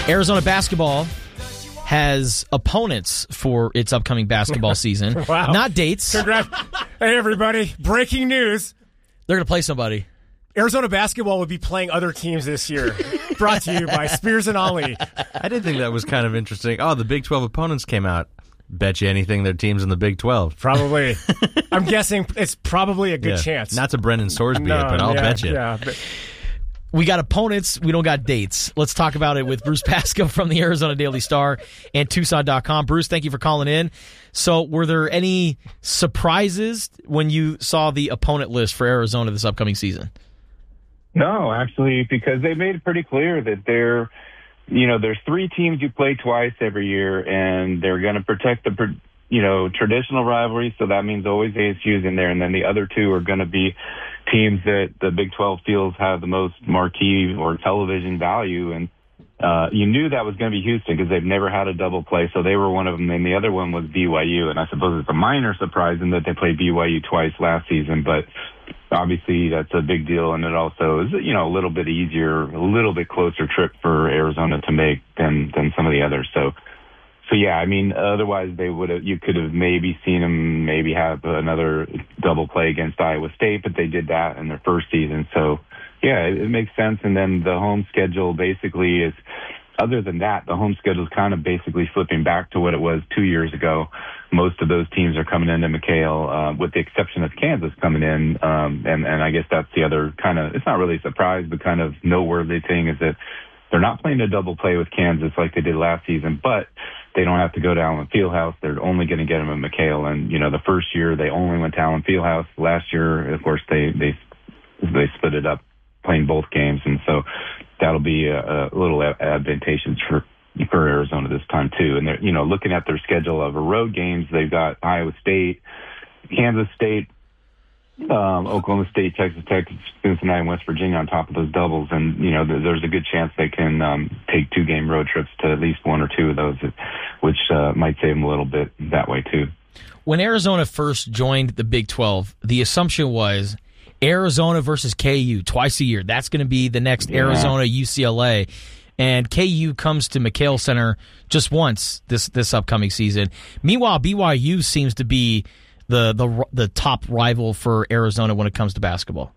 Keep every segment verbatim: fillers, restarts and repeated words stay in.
Arizona basketball has opponents for its upcoming basketball season. Wow. Not dates. Congrats. Hey, everybody. Breaking news. They're going to play somebody. Arizona basketball would be playing other teams this year. Brought to you by Spears and Ollie. I did think that was kind of interesting. Oh, the Big twelve opponents came out. Bet you anything their team's in the Big twelve. Probably. I'm guessing it's probably a good Yeah. chance. Not to Brendan Sorsby, No, but I'll yeah, bet you. Yeah, but We got opponents. We don't got dates. Let's talk about it with Bruce Pascoe from the Arizona Daily Star and Tucson dot com. Bruce, thank you for calling in. So were there any surprises when you saw the opponent list for Arizona this upcoming season? No, actually, because they made it pretty clear that they're, you know, there's three teams you play twice every year, and they're going to protect the, you know, traditional rivalry. So that means always A S U's in there, and then the other two are going to be teams that the Big twelve feels have the most marquee or television value. And uh, you knew that was going to be Houston because they've never had a double play, so they were one of them. And the other one was B Y U, and I suppose it's a minor surprise in that they played B Y U twice last season, but obviously that's a big deal, and it also is, you know, a little bit easier, a little bit closer trip for Arizona to make than than some of the others. So, so yeah, I mean, otherwise they would have, you could have maybe seen them maybe have another double play against Iowa State, but they did that in their first season. So, yeah, it, it makes sense. And then the home schedule basically is, other than that, the home schedule is kind of basically flipping back to what it was two years ago. Most of those teams are coming into McHale, uh, with the exception of Kansas coming in. Um, and, and I guess that's the other kind of, it's not really a surprise, but kind of noteworthy thing is that they're not playing a double play with Kansas like they did last season, but they don't have to go to Allen Fieldhouse. They're only going to get them in McHale. And, you know, the first year they only went to Allen Fieldhouse. Last year, of course, they, they, they split it up playing both games. And so that'll be a, a little advantageous for for Arizona this time too. And they're, you know, looking at their schedule of road games, they've got Iowa State, Kansas State, um, Oklahoma State, Texas Tech, Cincinnati, and West Virginia on top of those doubles. And, you know, there's a good chance they can um, take two game road trips to at least one or two of those, which uh, might save them a little bit that way too. When Arizona first joined the Big twelve, the assumption was Arizona versus K U twice a year. That's going to be the next yeah. Arizona U C L A. And K U comes to McHale Center just once this this upcoming season. Meanwhile, B Y U seems to be the the the top rival for Arizona when it comes to basketball.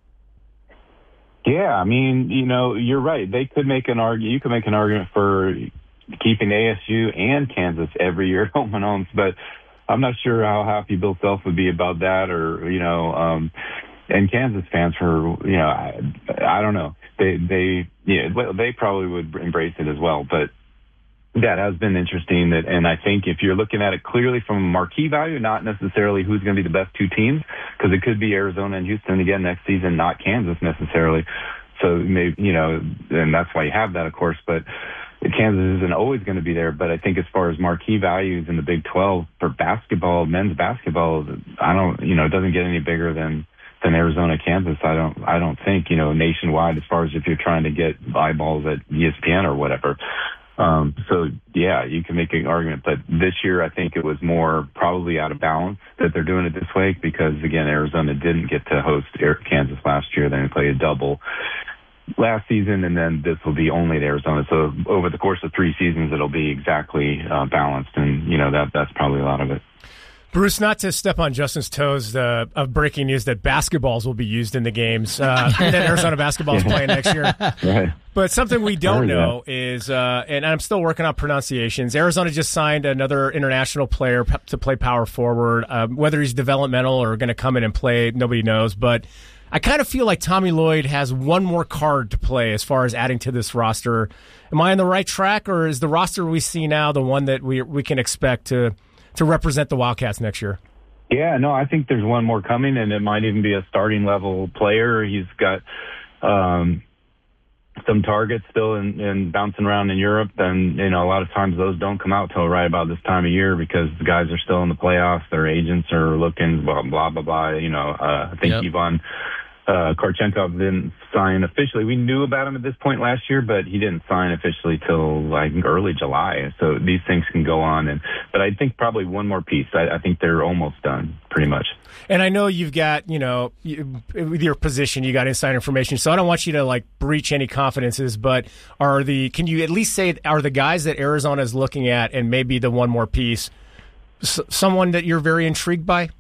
Yeah, I mean, you know, you're right. They could make an argument. You could make an argument for keeping A S U and Kansas every year home and homes, but I'm not sure how happy Bill Self would be about that, or you know. Um, And Kansas fans, for you know, I, I don't know. They they yeah, well, they probably would embrace it as well. But that has been interesting. That, and I think if you're looking at it clearly from a marquee value, not necessarily who's going to be the best two teams, because it could be Arizona and Houston again next season, not Kansas necessarily. So maybe, you know, and that's why you have that, of course. But Kansas isn't always going to be there. But I think as far as marquee values in the Big twelve for basketball, men's basketball, I don't, you know, it doesn't get any bigger than. than Arizona, Kansas. I don't, I don't think, you know, nationwide as far as if you're trying to get eyeballs at E S P N or whatever. Um, so yeah, you can make an argument, but this year I think it was more probably out of balance that they're doing it this way because again, Arizona didn't get to host Kansas last year. Then they played a double last season, and then this will be only at Arizona. So over the course of three seasons, it'll be exactly uh, balanced, and you know that that's probably a lot of it. Bruce, not to step on Justin's toes uh, of breaking news that basketballs will be used in the games uh, that Arizona basketball is playing next year. Right. But something we don't know is, uh, and I'm still working on pronunciations, Arizona just signed another international player to play power forward. Um, whether he's developmental or going to come in and play, nobody knows. But I kind of feel like Tommy Lloyd has one more card to play as far as adding to this roster. Am I on the right track, or is the roster we see now the one that we we can expect to – to represent the Wildcats next year? Yeah, no, I think there's one more coming, and it might even be a starting level player. He's got um, some targets still in, in bouncing around in Europe, and you know a lot of times those don't come out till right about this time of year because the guys are still in the playoffs. Their agents are looking, blah blah blah blah. You know, uh, I think yep. Ivan uh, Korchenkov didn't sign officially. We knew about him at this point last year, but he didn't sign officially till like early July. So these things can go on. And but I think probably one more piece. I, I think they're almost done, pretty much. And I know you've got, you know, you, with your position, you got inside information. So I don't want you to like breach any confidences. But are the can you at least say are the guys that Arizona is looking at, and maybe the one more piece, s- someone that you're very intrigued by?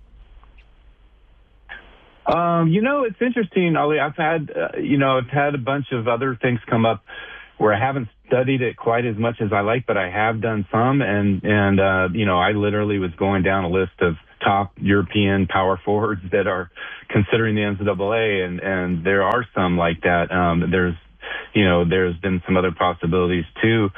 Um, you know, it's interesting, Ollie. I've had, uh, you know, I've had a bunch of other things come up where I haven't studied it quite as much as I like, but I have done some. And, and uh, you know, I literally was going down a list of top European power forwards that are considering the N C double A, and, and there are some like that. Um, there's, you know, there's been some other possibilities too.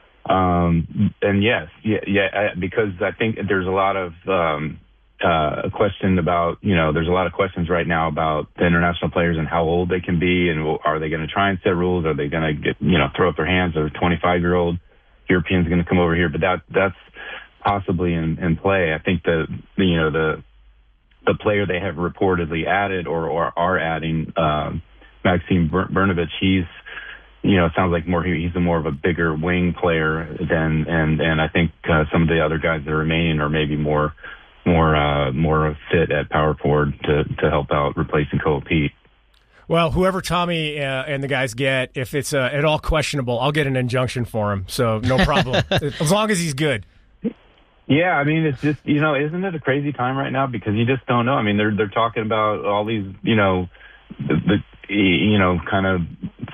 Um, and yes, yeah, yeah, because I think there's a lot of, um, uh, a question about, you know, there's a lot of questions right now about the international players and how old they can be, and are they going to try and set rules? Are they going to get, you know, throw up their hands? Are twenty-five year old Europeans going to come over here? But that, that's possibly in, in play. I think the, the, you know, the, the player they have reportedly added or, or are adding, um, Maxim Brnovich, he's, you know, it sounds like more, he's a more of a bigger wing player than, and, and I think, uh, some of the other guys that are remaining are maybe more, more, uh, more fit at power forward to, to help out replacing Cole Pete. Well, whoever Tommy uh, and the guys get, if it's uh, at all questionable, I'll get an injunction for him. So no problem, as long as he's good. Yeah, I mean, it's just, you know, isn't it a crazy time right now? Because you just don't know. I mean, they're they're talking about all these, you know, the, the you know, kind of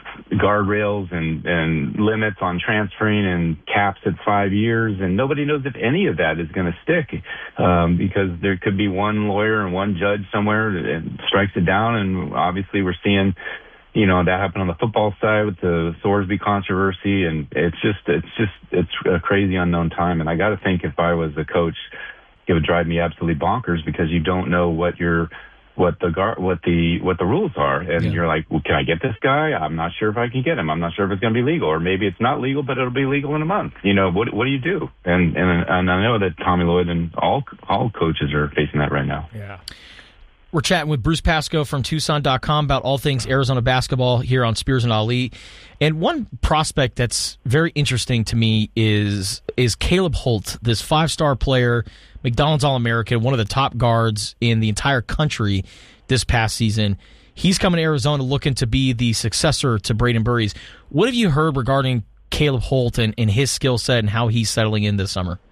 guardrails and, and limits on transferring and caps at five years, and nobody knows if any of that is going to stick, um, because there could be one lawyer and one judge somewhere that strikes it down, and obviously we're seeing, you know, that happened on the football side with the Sorsby controversy, and it's just, it's just, it's a crazy unknown time. And I got to think if I was a coach, it would drive me absolutely bonkers because you don't know what your, what the gar, what the, what the rules are. And yeah. You're like, well, can I get this guy? I'm not sure if I can get him. I'm not sure if it's going to be legal, or maybe it's not legal, but it'll be legal in a month. You know, what, what do you do? And, and, and I know that Tommy Lloyd and all, all coaches are facing that right now. Yeah. We're chatting with Bruce Pascoe from Tucson dot com about all things Arizona basketball here on Spears and Ali. And one prospect that's very interesting to me is is Caleb Holt, this five-star player, McDonald's All-American, one of the top guards in the entire country this past season. He's coming to Arizona looking to be the successor to Braden Burries. What have you heard regarding Caleb Holt and, and his skill set and how he's settling in this summer?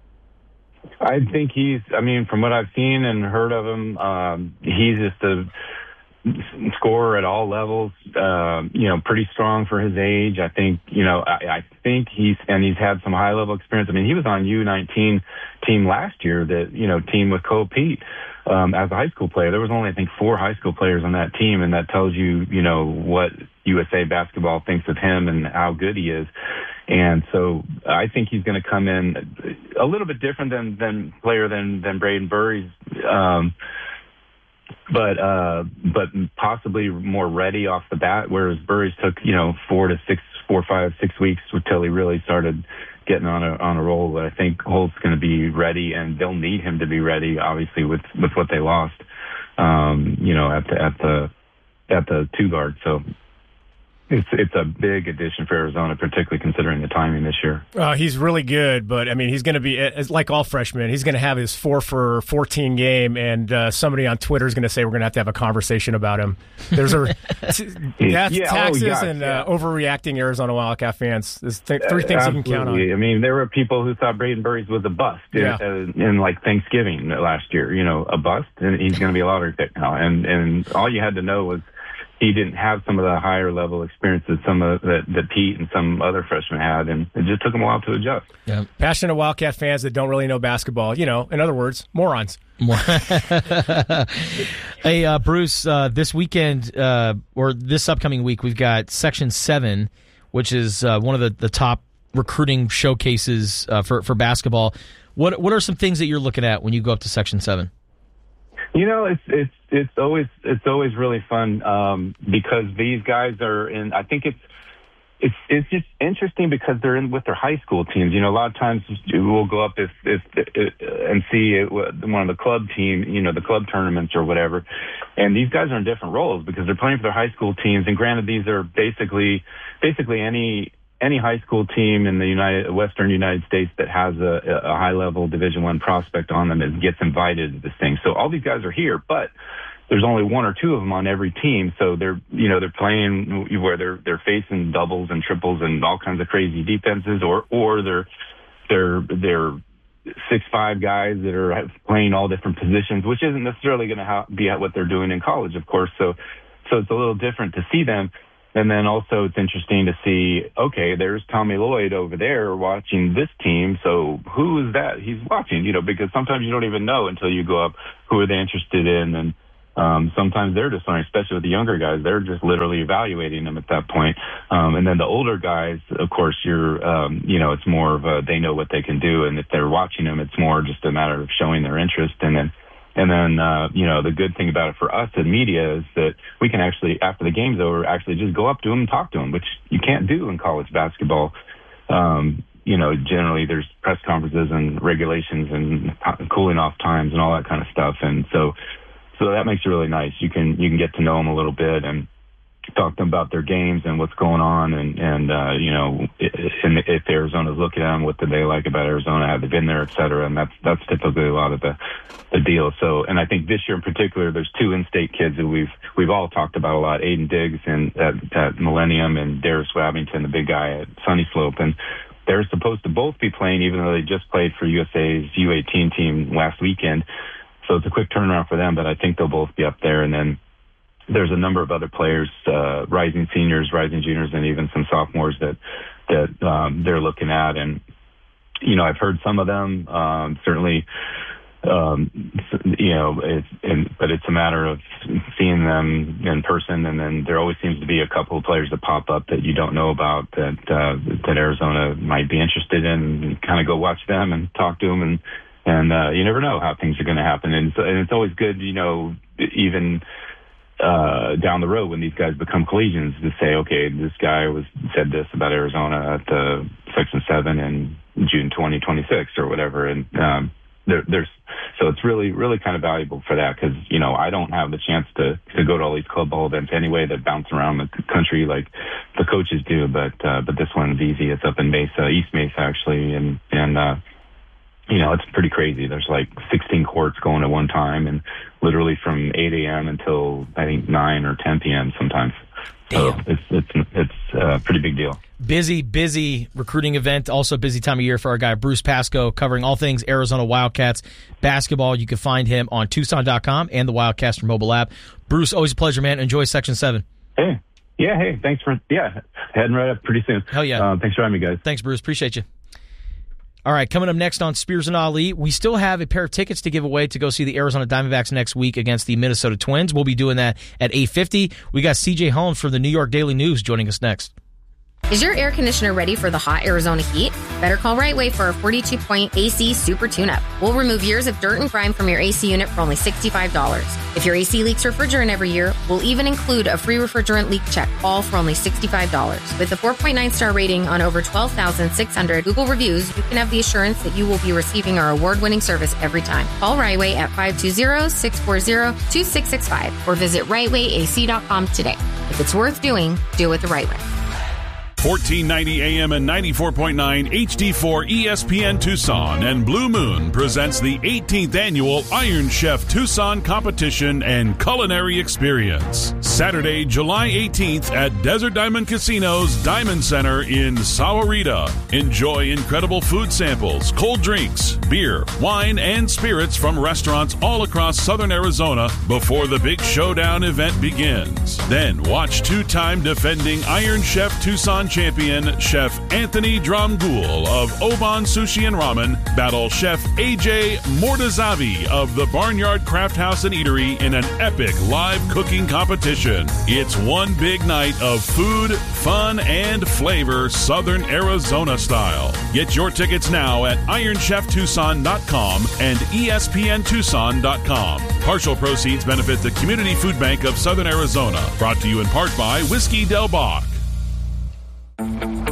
I think he's, I mean, from what I've seen and heard of him, um, he's just a scorer at all levels, uh, you know, pretty strong for his age. I think, you know, I, I think he's, and he's had some high level experience. I mean, he was on U nineteen team last year that, you know, team with Cole Pete, um, as a high school player. There was only, I think, four high school players on that team, and that tells you, you know, what U S A basketball thinks of him and how good he is. And so I think he's going to come in a little bit different than, than player than, than Braden Burries, um, but, uh, but possibly more ready off the bat, whereas Burries took, you know, four to six, four, five, six weeks until he really started getting on a, on a roll. But I think Holt's going to be ready, and they'll need him to be ready, obviously, with, with what they lost, um, you know, at the, at the, at the two guard. So, It's it's a big addition for Arizona, particularly considering the timing this year. Uh, he's really good, but I mean, he's going to be like all freshmen. He's going to have his four for fourteen game, and uh, somebody on Twitter is going to say we're going to have to have a conversation about him. There's a t- that's yeah, taxes oh, gosh, and yeah. uh, overreacting Arizona Wildcat fans. There's th- three things uh, you can count on. I mean, there were people who thought Braden Burries was a bust yeah. in, uh, in like Thanksgiving last year. You know, a bust, and he's going to be a lottery pick now. And and all you had to know was he didn't have some of the higher level experience that some of that, that Pete and some other freshmen had, and it just took him a while to adjust. Yeah. Passionate Wildcat fans that don't really know basketball, you know, in other words, morons. Hey, uh, Bruce, uh, this weekend, uh, or this upcoming week, we've got Section seven, which is uh, one of the, the top recruiting showcases uh, for, for basketball. What what are some things that you're looking at when you go up to Section seven? You know, it's it's it's always it's always really fun um, because these guys are in. I think it's it's it's just interesting because they're in with their high school teams. You know, a lot of times we'll go up if, if, if and see it, one of the club team, you know, the club tournaments or whatever, and these guys are in different roles because they're playing for their high school teams. And granted, these are basically basically any any high school team in the United Western United States that has a, a high level Division One prospect on them and gets invited to this thing. So all these guys are here, but there's only one or two of them on every team, so they're, you know, they're playing where they're they're facing doubles and triples and all kinds of crazy defenses, or or they're they're they're six five guys that are playing all different positions, which isn't necessarily going to ha- be what they're doing in college, of course. So so it's a little different to see them. And then also it's interesting to see, okay, there's Tommy Lloyd over there watching this team. So who is that he's watching? You know, because sometimes you don't even know until you go up who are they interested in. And Um, sometimes they're just learning, especially with the younger guys. They're just literally evaluating them at that point. Um, and then the older guys, of course, you're, um, you know, it's more of a, they know what they can do. And if they're watching them, it's more just a matter of showing their interest. And then, and then, uh, you know, the good thing about it for us in media is that we can actually, after the game's over, actually just go up to them and talk to them, which you can't do in college basketball. Um, you know, generally there's press conferences and regulations and cooling off times and all that kind of stuff. And so, So that makes it really nice. You can you can get to know them a little bit and talk to them about their games and what's going on, and and uh, you know, if, if Arizona's looking at them, what do they like about Arizona? Have they been there, et cetera? And that's that's typically a lot of the the deal. So, and I think this year in particular, there's two in-state kids that we've we've all talked about a lot: Aiden Diggs and at, at Millennium, and Darius Wabbington, the big guy at Sunny Slope, and they're supposed to both be playing, even though they just played for U S A's U eighteen team last weekend. So it's a quick turnaround for them, but I think they'll both be up there. And then there's a number of other players, uh, rising seniors, rising juniors, and even some sophomores that that um, they're looking at. And, you know, I've heard some of them, um, certainly, um, you know, it's, and, but it's a matter of seeing them in person. And then there always seems to be a couple of players that pop up that you don't know about that, uh, that Arizona might be interested in, and kind of go watch them and talk to them. And, And uh, you never know how things are going to happen. And, so, and it's always good, you know, even uh, down the road when these guys become collegians to say, okay, this guy was said this about Arizona at the Section seven in June twenty twenty-six or whatever. And um, there, there's so it's really, really kind of valuable for that because, you know, I don't have the chance to, to go to all these club ball events anyway that bounce around the country like the coaches do. But uh, but this one's easy. It's up in Mesa, East Mesa, actually. And, and uh you know, it's pretty crazy. There's like sixteen courts going at one time, and literally from eight a.m. until I think nine or ten p.m. sometimes. Damn. So it's it's it's a pretty big deal. Busy, busy recruiting event. Also busy time of year for our guy Bruce Pascoe, covering all things Arizona Wildcats basketball. You can find him on Tucson dot com and the Wildcaster mobile app. Bruce, always a pleasure, man. Enjoy Section seven. Hey. Yeah, hey, thanks for, yeah, heading right up pretty soon. Hell yeah. Uh, thanks for having me, guys. Thanks, Bruce. Appreciate you. All right, coming up next on Spears and Ali, we still have a pair of tickets to give away to go see the Arizona Diamondbacks next week against the Minnesota Twins. We'll be doing that at eight fifty. We got C J Holmes from the New York Daily News joining us next. Is your air conditioner ready for the hot Arizona heat? Better call Right Way for a forty-two point A C Super Tune-Up. We'll remove years of dirt and grime from your A C unit for only sixty-five dollars. If your A C leaks refrigerant every year, we'll even include a free refrigerant leak check, all for only sixty-five dollars. With a four point nine star rating on over twelve thousand six hundred Google reviews, you can have the assurance that you will be receiving our award-winning service every time. Call Right Way at five two zero, six four zero, two six six five or visit right way a c dot com today. If it's worth doing, do it the right way. fourteen ninety A M and ninety-four point nine H D four E S P N Tucson and Blue Moon presents the eighteenth annual Iron Chef Tucson Competition and Culinary Experience. Saturday, July eighteenth at Desert Diamond Casino's Diamond Center in Sahuarita. Enjoy incredible food samples, cold drinks, beer, wine, and spirits from restaurants all across southern Arizona before the big showdown event begins. Then watch two-time defending Iron Chef Tucson champion Chef Anthony Dromgoole of Oban Sushi and Ramen battle Chef A J Mortazavi of the Barnyard Craft House and Eatery in an epic live cooking competition. It's one big night of food, fun, and flavor Southern Arizona style. Get your tickets now at iron chef tucson dot com and E S P N Tucson dot com. Partial proceeds benefit the Community Food Bank of Southern Arizona. Brought to you in part by Whiskey Del Bach.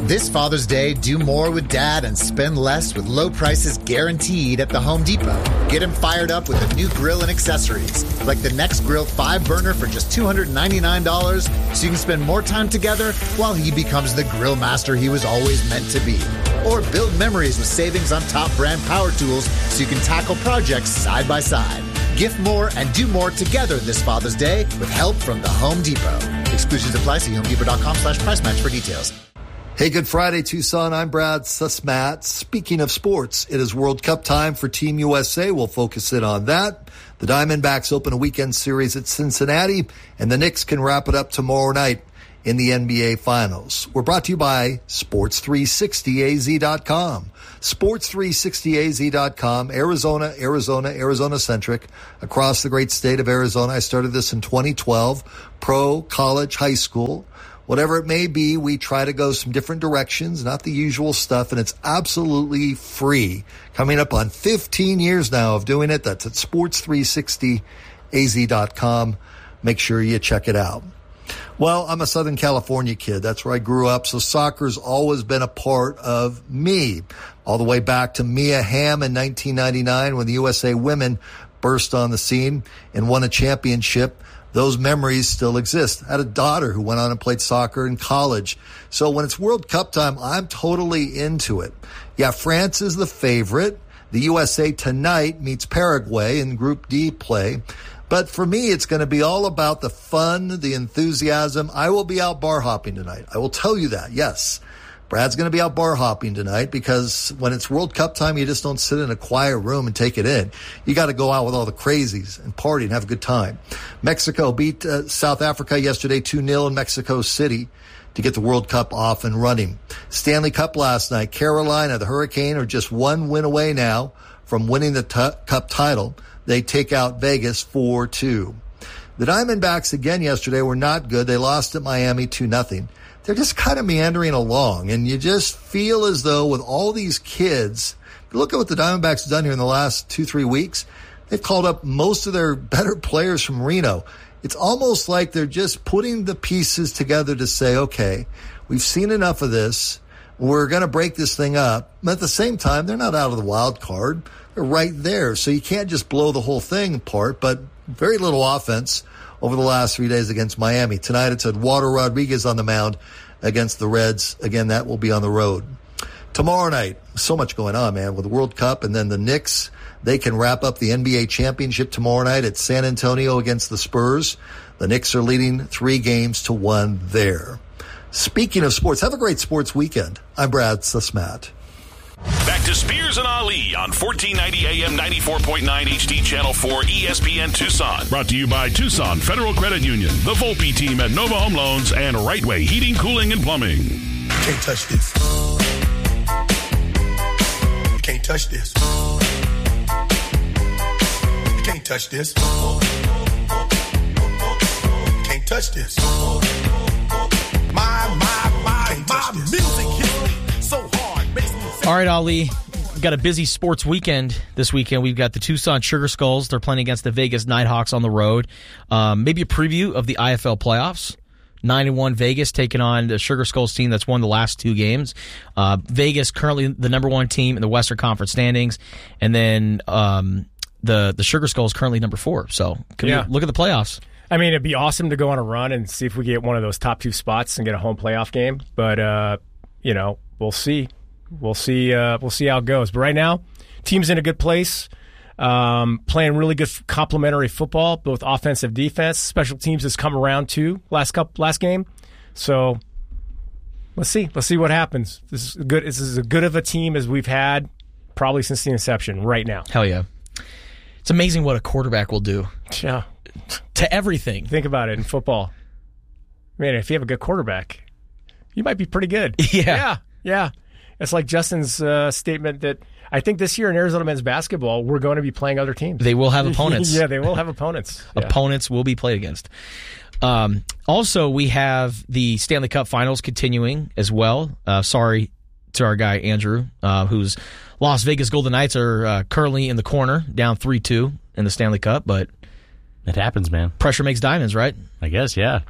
This Father's Day, do more with Dad and spend less with low prices guaranteed at the Home Depot. Get him fired up with a new grill and accessories, like the Next Grill five burner for just two hundred ninety-nine dollars, so you can spend more time together while he becomes the grill master he was always meant to be. Or build memories with savings on top brand power tools so you can tackle projects side by side. Gift more and do more together this Father's Day with help from the Home Depot. Exclusions apply. See homedepot.com slash price match for details. Hey, good Friday, Tucson. I'm Brad Susmat. Speaking of sports, it is World Cup time for Team U S A. We'll focus in on that. The Diamondbacks open a weekend series at Cincinnati, and the Knicks can wrap it up tomorrow night in the N B A Finals. We're brought to you by Sports three sixty A Z dot com. Sports three sixty A Z dot com, Arizona, Arizona, Arizona-centric, across the great state of Arizona. I started this in twenty twelve, pro, college, high school. Whatever it may be, we try to go some different directions, not the usual stuff, and it's absolutely free. Coming up on fifteen years now of doing it. That's at Sports three sixty A Z dot com. Make sure you check it out. Well, I'm a Southern California kid. That's where I grew up, so soccer's always been a part of me. All the way back to Mia Hamm in nineteen ninety-nine when the U S A women burst on the scene and won a championship. Those memories still exist. I had a daughter who went on and played soccer in college. So when it's World Cup time, I'm totally into it. Yeah, France is the favorite. The U S A tonight meets Paraguay in Group D play. But for me, it's going to be all about the fun, the enthusiasm. I will be out bar hopping tonight. I will tell you that, yes. Brad's going to be out bar hopping tonight because when it's World Cup time, you just don't sit in a quiet room and take it in. You got to go out with all the crazies and party and have a good time. Mexico beat uh, South Africa yesterday two nil in Mexico City to get the World Cup off and running. Stanley Cup last night. Carolina, the Hurricane, are just one win away now from winning the t- Cup title. They take out Vegas four two. The Diamondbacks again yesterday were not good. They lost at Miami two nothing. They're just kind of meandering along, and you just feel as though with all these kids, look at what the Diamondbacks have done here in the last two, three weeks. They've called up most of their better players from Reno. It's almost like they're just putting the pieces together to say, okay, we've seen enough of this. We're going to break this thing up. But at the same time, they're not out of the wild card. They're right there. So you can't just blow the whole thing apart, but very little offense over the last three days against Miami. Tonight it's Eduardo Rodriguez on the mound against the Reds. Again, that will be on the road. Tomorrow night, so much going on, man, with the World Cup and then the Knicks. They can wrap up the N B A championship tomorrow night at San Antonio against the Spurs. The Knicks are leading three games to one there. Speaking of sports, have a great sports weekend. I'm Brad Susmat. Back to Spears and Ali on fourteen ninety A M ninety-four point nine H D Channel four E S P N Tucson. Brought to you by Tucson Federal Credit Union, the Volpe team at Nova Home Loans, and Rightway Heating, Cooling, and Plumbing. You can't touch this. You can't touch this. You can't touch this. You can't touch this. My, my, my, my music hits me so hard. Makes me feel. All right, Ali, we've got a busy sports weekend this weekend. We've got the Tucson Sugar Skulls. They're playing against the Vegas Nighthawks on the road. Um, maybe a preview of the I F L playoffs. nine and one Vegas taking on the Sugar Skulls team that's won the last two games. Uh, Vegas currently the number one team in the Western Conference standings, and then um, the the Sugar Skulls currently number four. So can yeah. we look at the playoffs. I mean, it'd be awesome to go on a run and see if we get one of those top two spots and get a home playoff game. But uh, you know, we'll see. We'll see. Uh, we'll see how it goes. But right now, team's in a good place, um, playing really good complementary football, both offensive, defense. Special teams has come around too last couple last game. So let's see. Let's see what happens. This is good. This is as good of a team as we've had probably since the inception. Right now, hell yeah! It's amazing what a quarterback will do. Yeah. To everything. Think about it in football. Man, if you have a good quarterback, you might be pretty good. Yeah. Yeah. Yeah. It's like Justin's uh, statement that I think this year in Arizona men's basketball, we're going to be playing other teams. They will have opponents. Yeah, they will have opponents. Yeah. Opponents will be played against. Um, also, we have the Stanley Cup Finals continuing as well. Uh, sorry to our guy, Andrew, uh, whose Las Vegas Golden Knights are uh, currently in the corner, down three two in the Stanley Cup, but it happens, man. Pressure makes diamonds, right? I guess, yeah.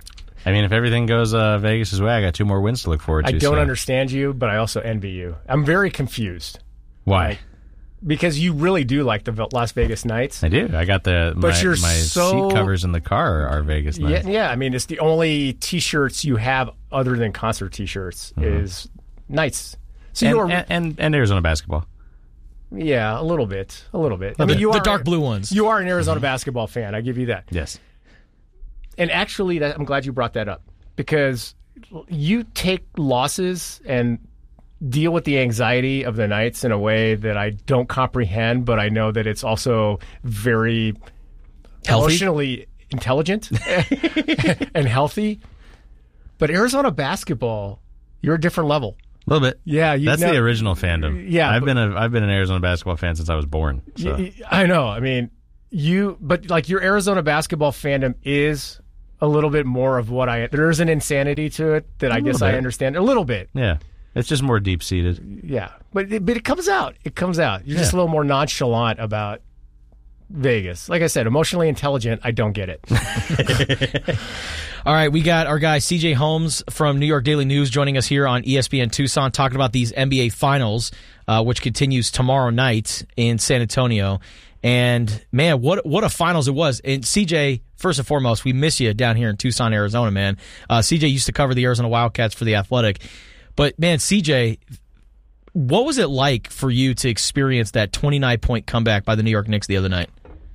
I mean, if everything goes uh, Vegas' way, I got two more wins to look forward to. I don't so. understand you, but I also envy you. I'm very confused. Why? Like, because you really do like the Las Vegas Knights. I do. I got the But my, you're my so- seat covers in the car are Vegas Yeah, Knights. yeah. I mean, it's the only T-shirts you have other than concert T-shirts Mm-hmm. is Knights. So And, you're, and, and, and Arizona basketball. yeah, a little bit, a little bit. I The- mean, you the are dark blue ones. You are an Arizona basketball fan. I give you that. Yes. And actually, that, I'm glad you brought that up because you take losses and deal with the anxiety of the Knights in a way that I don't comprehend, but I know that it's also very Healthy? emotionally intelligent and healthy. But Arizona basketball, you're a different level. A little bit. Yeah, you That's know- the original fandom. Yeah, I've but- been a I've been an Arizona basketball fan since I was born. So. Y- y- I know. I mean, you, but like your Arizona basketball fandom is a little bit more of what I. There's an insanity to it that I guess I bit. understand a little bit. Yeah. It's just more deep seated. Yeah, but it, but it comes out. It comes out. You're just a Yeah. little more nonchalant about Vegas. Like I said, emotionally intelligent. I don't get it. All right, we got our guy C J Holmes from New York Daily News joining us here on E S P N Tucson talking about these N B A Finals, uh, which continues tomorrow night in San Antonio. And, man, what what a finals it was. And, C J, first and foremost, we miss you down here in Tucson, Arizona, man. Uh, C J used to cover the Arizona Wildcats for The Athletic. But, man, C J, what was it like for you to experience that twenty-nine point comeback by the New York Knicks the other night?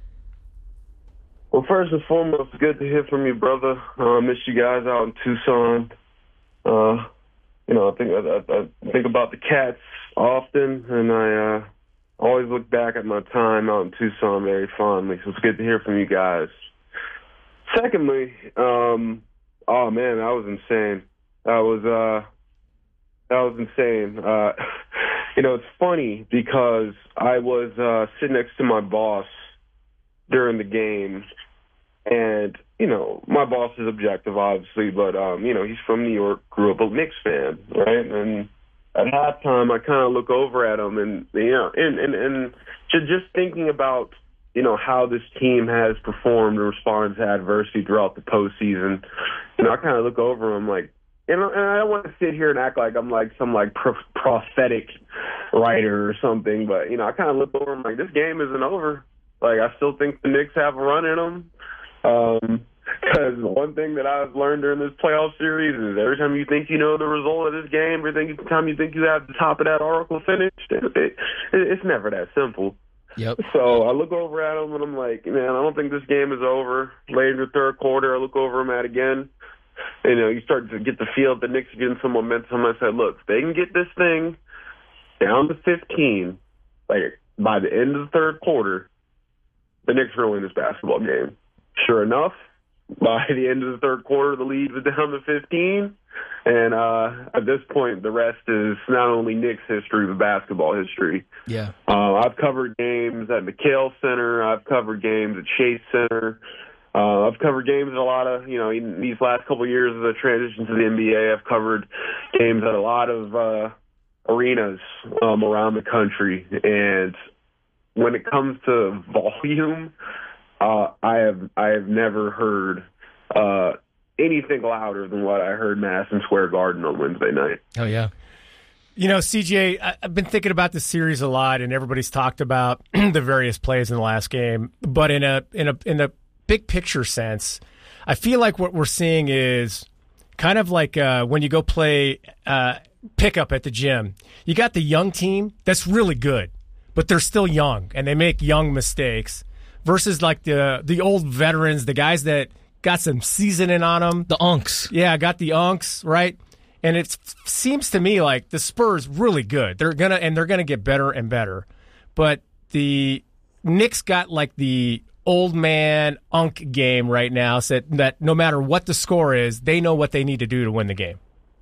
Well, first and foremost, good to hear from you, brother. Uh, miss you guys out in Tucson. Uh, you know, I think I, I, I think about the Cats often, and I uh, always look back at my time out in Tucson very fondly. So it's good to hear from you guys. Secondly, um, oh man, that was insane. That was uh, that was insane. Uh, you know, it's funny because I was uh, sitting next to my boss during the game, and you know, my boss is objective, obviously, but um, you know, he's from New York, grew up a Knicks fan, right? And at halftime, I kind of look over at him, and you know, and and and ju- just thinking about you know how this team has performed and responded to adversity throughout the postseason. You know, I kind of look over him like, and, and I don't want to sit here and act like I'm like some like pro- prophetic writer or something, but you know, I kind of look over him like this game isn't over. Like, I still think the Knicks have a run in them. Um, because one thing that I've learned during this playoff series is every time you think you know the result of this game, every time you think you have the top of that article finished, it, it, it's never that simple. Yep. So I look over at him and I'm like, man, I don't think this game is over. Late in the third quarter, I look over him at again. You know, you start to get the feel that the Knicks are getting some momentum. I said, look, if they can get this thing down to fifteen, like by the end of the third quarter, the Knicks are going to win this basketball game. Sure enough, by the end of the third quarter, the lead was down to fifteen. And uh, at this point, the rest is not only Knicks history, but basketball history. Yeah. Uh, I've covered games at McHale Center. I've covered games at Chase Center. Uh, I've covered games at a lot of, you know, in these last couple of years of the transition to the N B A, I've covered games at a lot of uh, arenas um, around the country. And when it comes to volume, uh, I have I have never heard uh, anything louder than what I heard Madison Square Garden on Wednesday night. Oh, yeah. You know, C J, I- I've been thinking about this series a lot, and everybody's talked about the various plays in the last game. But in a in a in a big picture sense, I feel like what we're seeing is kind of like uh, when you go play uh, pickup at the gym. You got the young team that's really good, but they're still young and they make young mistakes. Versus like the the old veterans, the guys that got some seasoning on them. The unks. Yeah, got the unks, right? And it seems to me like the Spurs really good. They're gonna and they're gonna get better and better. But the Knicks got like the old man unk game right now, so that, that no matter what the score is, they know what they need to do to win the game.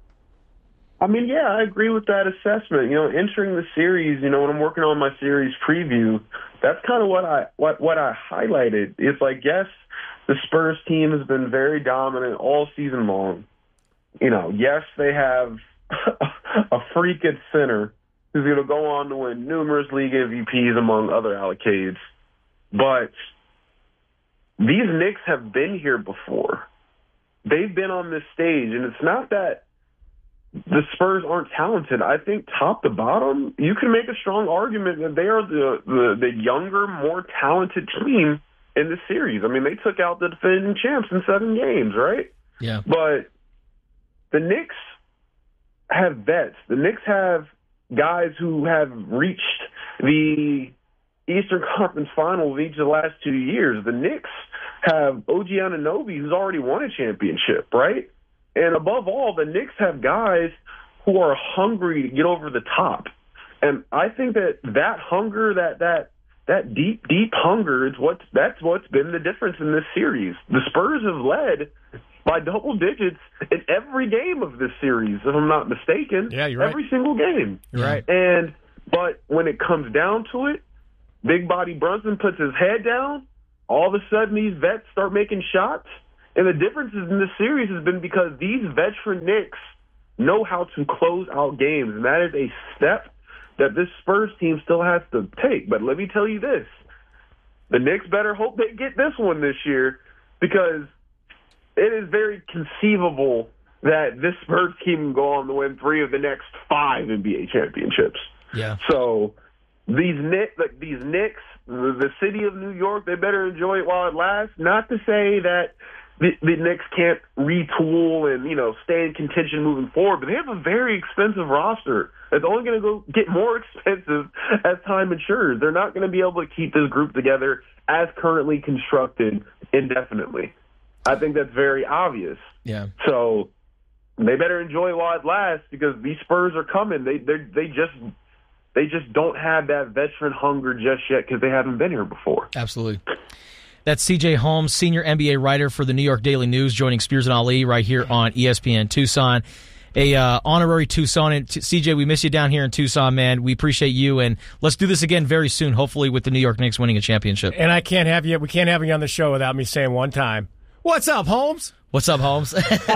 I mean, yeah, I agree with that assessment. You know, entering the series, you know, when I'm working on my series preview, that's kind of what I what what I highlighted. It's like, yes, the Spurs team has been very dominant all season long. You know, yes, they have a freak at center who's going to go on to win numerous league M V Ps among other allocates. But these Knicks have been here before. they've been on this stage, and it's not that the Spurs aren't talented. I think top to bottom, you can make a strong argument that they are the, the, the younger, more talented team in the series. I mean, they took out the defending champs in seven games, right? Yeah. But the Knicks have vets. The Knicks have guys who have reached the Eastern Conference Finals each of the last two years. The Knicks have O G Anunoby, who's already won a championship, right? And above all, the Knicks have guys who are hungry to get over the top. And I think that that hunger, that that that deep, deep hunger, is what's that's what's been the difference in this series. The Spurs have led by double digits in every game of this series, if I'm not mistaken. Yeah, you're right. Every single game. You're right. And but when it comes down to it, Big Body Brunson puts his head down. All of a sudden, these vets start making shots. And the differences in this series has been because these veteran Knicks know how to close out games, and that is a step that this Spurs team still has to take. But let me tell you this. The Knicks better hope they get this one this year, because it is very conceivable that this Spurs team can go on to win three of the next five N B A championships. Yeah. So these Knicks, like these Knicks, the, the city of New York, they better enjoy it while it lasts. Not to say that the, the Knicks can't retool and, you know, stay in contention moving forward, but they have a very expensive roster. It's only going to go get more expensive as time matures. They're not going to be able to keep this group together as currently constructed indefinitely. I think that's very obvious. Yeah. So they better enjoy while it lasts, because these Spurs are coming. They they they just they just don't have that veteran hunger just yet, because they haven't been here before. Absolutely. That's C J Holmes, senior N B A writer for the New York Daily News, joining Spears and Ali right here on E S P N Tucson. A uh, honorary Tucson. And T- C J, we miss you down here in Tucson, man. We appreciate you, and let's do this again very soon, hopefully with the New York Knicks winning a championship. And I can't have you. We can't have you on the show without me saying one time, "What's up, Holmes?" What's up, Holmes?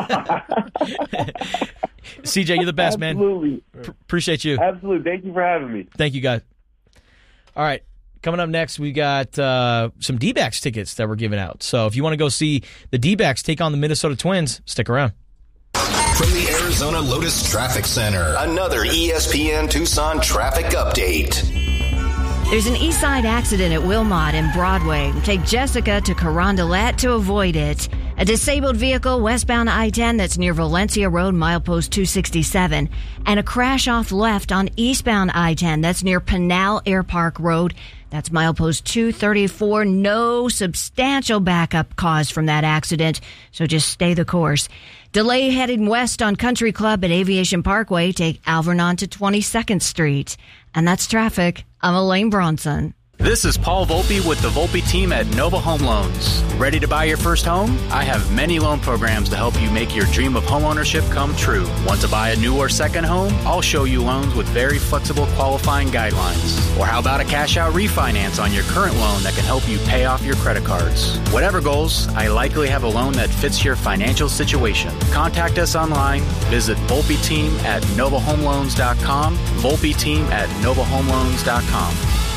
C J, you're the best, man. Absolutely. P- appreciate you. Absolutely. Thank you for having me. Thank you, guys. All right. Coming up next, we got uh, some D-backs tickets that we're giving out. So if you want to go see the D-backs take on the Minnesota Twins, stick around. From the Arizona Lotus Traffic Center, another E S P N Tucson traffic update. There's an east side accident at Wilmot and Broadway. Take Jessica to Carondelet to avoid it. A disabled vehicle westbound I ten that's near Valencia Road, milepost two sixty-seven. And a crash off left on eastbound I ten that's near Pinal Air Park Road. That's milepost two thirty-four. No substantial backup caused from that accident, so just stay the course. Delay heading west on Country Club at Aviation Parkway. Take Alvernon to twenty-second Street. And that's traffic. I'm Elaine Bronson. This is Paul Volpe with the Volpe team at Nova Home Loans. Ready to buy your first home? I have many loan programs to help you make your dream of homeownership come true. Want to buy a new or second home? I'll show you loans with very flexible qualifying guidelines. Or how about a cash-out refinance on your current loan that can help you pay off your credit cards? Whatever goals, I likely have a loan that fits your financial situation. Contact us online. Visit Volpe team at nova home loans dot com. Volpe team at nova home loans dot com.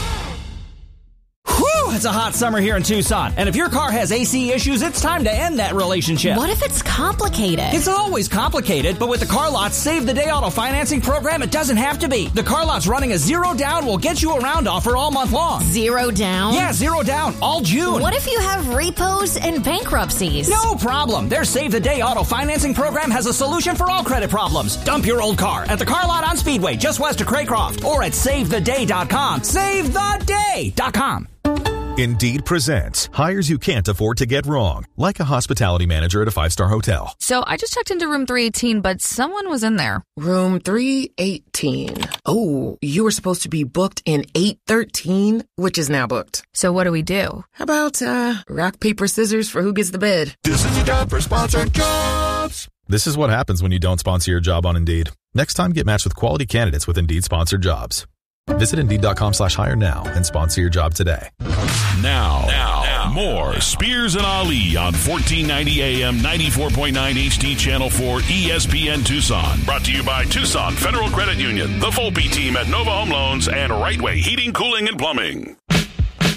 Whew, it's a hot summer here in Tucson. And if your car has A C issues, it's time to end that relationship. What if it's complicated? It's always complicated, but with the Car Lot's Save the Day Auto Financing program, it doesn't have to be. The Car Lot's running a zero down will get you around offer all month long. Zero down? Yeah, zero down, all June. What if you have repos and bankruptcies? No problem. Their Save the Day Auto Financing program has a solution for all credit problems. Dump your old car at the Car Lot on Speedway, just west of Craycroft, or at save the day dot com. save the day dot com. Indeed presents hires you can't afford to get wrong, like a hospitality manager at a five-star hotel. So I just checked into room three eighteen, but someone was in there. Room three eighteen. Oh, you were supposed to be booked in eight thirteen, which is now booked. So what do we do? How about uh, rock, paper, scissors for who gets the bid? This is your time for sponsored jobs. This is what happens when you don't sponsor your job on Indeed. Next time, get matched with quality candidates with Indeed sponsored jobs. Visit Indeed.com slash hire now and sponsor your job today. Now, now, now, more Spears and Ali on fourteen ninety A M, ninety-four point nine H D Channel four E S P N Tucson. Brought to you by Tucson Federal Credit Union, the Volpe team at Nova Home Loans, and Rightway Heating, Cooling, and Plumbing.